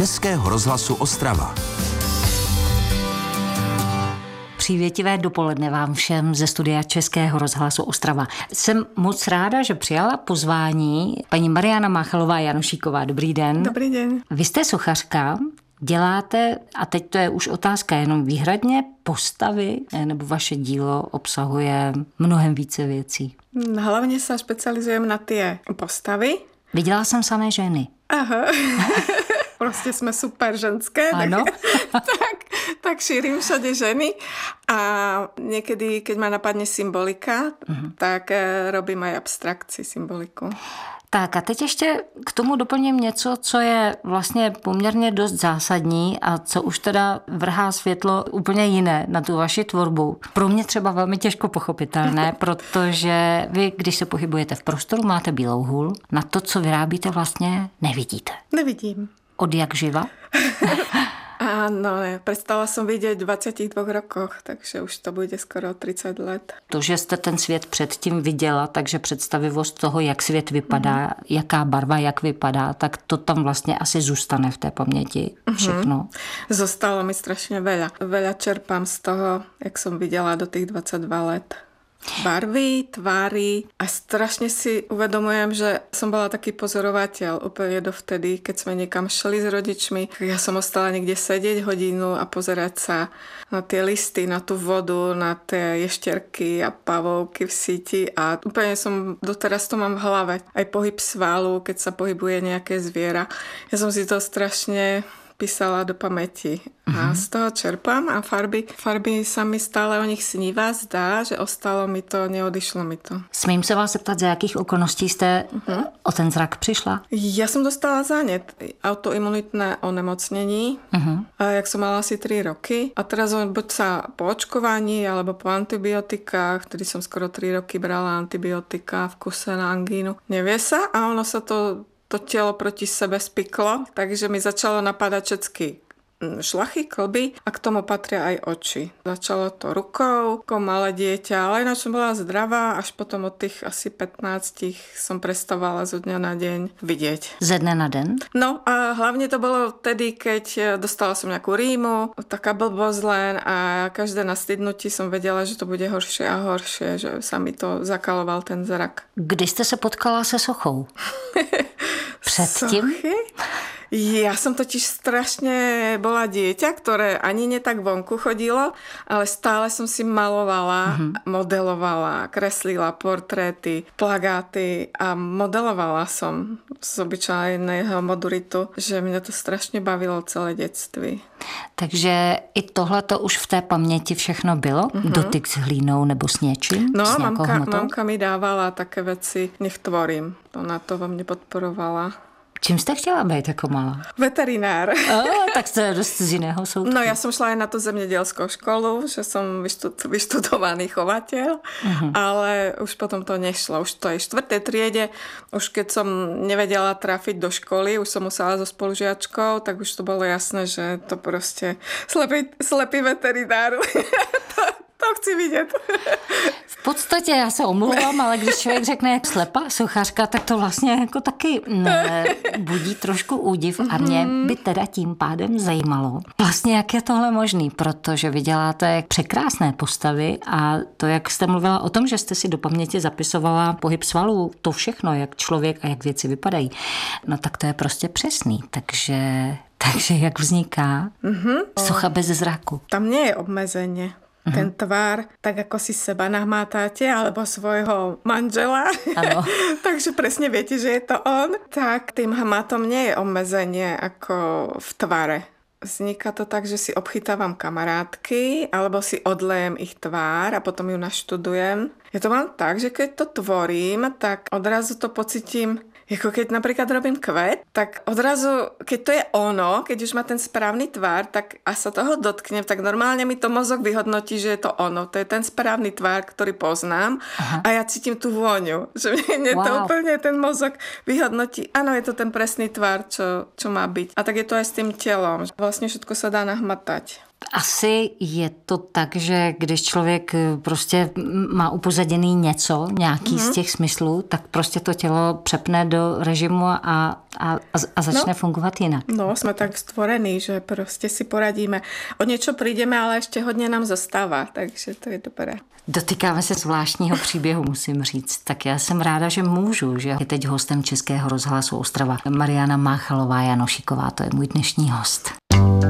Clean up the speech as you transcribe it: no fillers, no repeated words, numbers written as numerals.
Českého rozhlasu Ostrava. Přívětivé dopoledne vám všem ze studia Českého rozhlasu Ostrava. Jsem moc ráda, že přijala pozvání paní Mariana Máchalová-Janošíková. Dobrý den. Dobrý den. Vy jste sochařka, děláte, a teď to je už otázka, jenom výhradně postavy, nebo vaše dílo obsahuje mnohem více věcí? Hlavně se špecializujem na ty postavy. Viděla jsem samé ženy. Aha. Prostě jsme super ženské. Ano. tak šírim všade ženy a niekedy, keď ma napadne symbolika, tak robím aj abstrakci symboliku. Tak a teď ještě k tomu doplním něco, co je vlastně poměrně dost zásadní a co už teda vrhá světlo úplně jiné na tu vaši tvorbu. Pro mě třeba velmi těžko pochopitelné, protože vy, když se pohybujete v prostoru, máte bílou hůl, na to, co vyrábíte, vlastně nevidíte. Nevidím. Od jak živa? Áno, prestala som vidieť v 22 rokoch, takže už to bude skoro 30 let. To, že jste ten svět předtím viděla, takže představivost toho, jak svět vypadá, jaká barva, jak vypadá, tak to tam vlastně asi zůstane v té paměti všechno. Zostalo mi strašne veľa. Veľa čerpám z toho, jak som videla do tých 22 let. Barvy, tvary a strašne si uvedomujem, že som bola taký pozorovateľ úplne dovtedy, keď sme niekam šli s rodičmi. Ja som ostala niekde sedieť hodinu a pozerať sa na tie listy, na tú vodu, na tie ješterky a pavouky v síti a úplne som, doteraz to mám v hlave. Aj pohyb svalu, keď sa pohybuje nejaké zviera. Ja som si to strašne písala do pamäti. A z toho čerpám a farby sa mi stále o nich sníva, zdá, že ostalo mi to, neodišlo mi to. Smím se vás zeptat, za jakých okolností jste o ten zrak přišla? Ja som dostala zánět, autoimunitné onemocnení, jak som mala asi 3 roky. A teraz buď sa po očkovaní, alebo po antibiotikách, vtedy som skoro 3 roky brala antibiotika v kuse na angínu. Nevie sa a ono sa to tělo proti sebe spiklo, takže mi začalo napadat všetky šlachy, klby a k tomu patria aj oči. Začalo to rukou, ako malé dieťa, ale ináč som bola zdravá, až potom od tých asi 15 som prestávala zo dňa na deň vidieť. Ze dne na den? No a hlavne to bolo vtedy, keď dostala som nejakú rýmu, taká blbosť len a každé nastydnutí som vedela, že to bude horšie a horšie, že sa mi to zakaloval ten zrak. Kdy jste se potkala se sochou? Předtím? Sochy? Ja som totiž strašne bola dieťa, ktoré ani nie tak vonku chodilo, ale stále som si malovala, modelovala, kreslila portréty, plagáty a modelovala som z obyčajného moduritu, že mňa to strašne bavilo celé detství. Takže i tohle to už v té paměti všechno bylo? Dotyk s hlínou nebo s něčím? No, s mamka mi dávala také veci, nech tvorím. Ona to vo mne podporovala. Čím jste chtěla být jako malá? Veterinár. Tak to je dost z jiného soudku. No ja som šla aj na tú zemědělskou školu, že som vyštudovaný chovateľ, ale už potom to nešlo. Už to je 4. triede, už keď som nevedela trafiť do školy, už som musela so spolužiačkou, tak už to bolo jasné, že to proste slepý veterinár. To chci vidět. V podstatě já se omlouvám, ale když člověk řekne slepá sochařka, tak to vlastně jako taky budí trošku údiv a mě by teda tím pádem zajímalo vlastně, jak je tohle možný, protože vy děláte překrásné postavy a to, jak jste mluvila o tom, že jste si do paměti zapisovala pohyb svalů, to všechno, jak člověk a jak věci vypadají, no tak to je prostě přesný, takže jak vzniká socha bez zraku? Tam nie je obmezenie. Ten tvár, tak ako si seba nahmátáte, alebo svojho manžela, takže presne viete, že je to on, tak tým hmatom nie je obmezenie ako v tvare. Vzniká to tak, že si obchytávam kamarátky, alebo si odlejem ich tvár a potom ju naštudujem. Ja to mám tak, že keď to tvorím, tak odrazu to pocitím, ako keď napríklad robím kvet, tak odrazu, keď to je ono, keď už má ten správny tvár, tak a sa toho dotknem, tak normálne mi to mozog vyhodnotí, že je to ono. To je ten správny tvár, ktorý poznám a ja cítim tú vôňu. Že mne to úplne ten mozog vyhodnotí. Áno, je to ten presný tvár, čo má byť. A tak je to aj s tým telom. Vlastne všetko sa dá nahmatať. Asi je to tak, že když člověk prostě má upozaděný něco, nějaký z těch smyslů, tak prostě to tělo přepne do režimu a začne fungovat jinak. No, jsme tak stvorení, že prostě si poradíme. O něco přijdeme, ale ještě hodně nám zastává, takže to je dobré. Dotýkáme se zvláštního příběhu, musím říct. Tak já jsem ráda, že můžu, že je teď hostem Českého rozhlasu Ostrava Mariana Máchalová Janošíková, to je můj dnešní host.